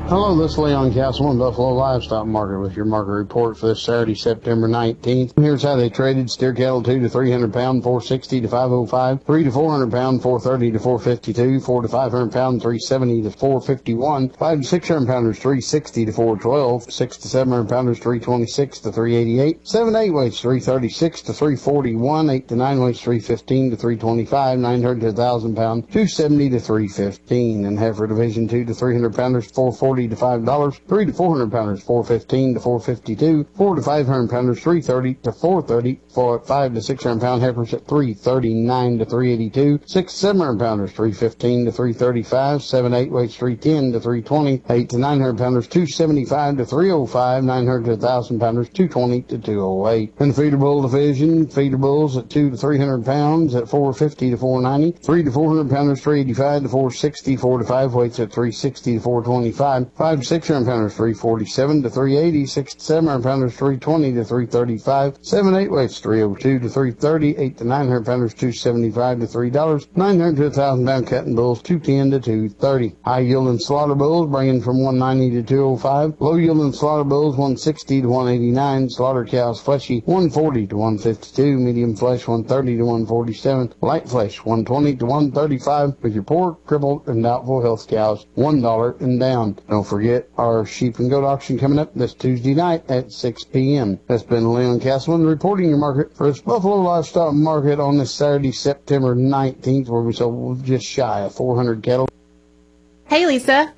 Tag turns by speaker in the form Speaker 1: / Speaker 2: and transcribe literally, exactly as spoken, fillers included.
Speaker 1: Hello, this is Leon Castleman, Buffalo Livestock Market with your market report for this Saturday, September nineteenth. Here's how they traded. Steer cattle two to three hundred pound, four sixty to five oh five. three to four hundred pound, four thirty to four fifty-two. four to five hundred pound, three seventy to four fifty-one. five to six hundred pounders, three sixty to four twelve. six to seven hundred pounders, three twenty-six to three eighty-eight. seven to eight weights, three thirty-six to three forty-one. eight to nine weights, three fifteen to three twenty-five. nine hundred to one thousand pound, two seventy to three fifteen. And heifer division two to three hundred pounders, four forty to five dollars. three to four hundred pounders, four fifteen to four fifty-two. four to five hundred pounders, three thirty to four thirty. four, five to six hundred pound heifers at three thirty-nine to three eighty-two. six to seven hundred pounders, three fifteen to three thirty-five. seven to eight weights, three ten to three twenty. eight to nine hundred pounders, two seventy-five to three oh five. nine hundred to one thousand pounders, two twenty to two oh eight. In the feeder bull division, feeder bulls at two to three hundred pounds at four fifty to four ninety. three to four hundred pounders, three eighty-five to four sixty. four to five weights at three sixty to four twenty-five. five to six hundred pounders, three forty-seven to three eighty. six to seven hundred pounders, three twenty to three thirty-five. seven to eight weights, three oh two to three thirty. eight to nine hundred pounders, two seventy-five to three dollars. nine hundred to one thousand pound cutting bulls, two ten to two thirty. High yielding slaughter bulls bringing from one ninety to two oh five. Low yielding slaughter bulls, one sixty to one eighty-nine. Slaughter cows fleshy, one forty to one fifty-two. Medium flesh, one thirty to one forty-seven. Light flesh, one twenty to one thirty-five. With your poor, crippled, and doubtful health cows, one dollar and down. Don't forget our sheep and goat auction coming up this Tuesday night at six p.m. That's been Leon Castleman reporting your market for this Buffalo Livestock Market on this Saturday, September nineteenth, where we sold just shy of four hundred cattle.
Speaker 2: Hey, Lisa.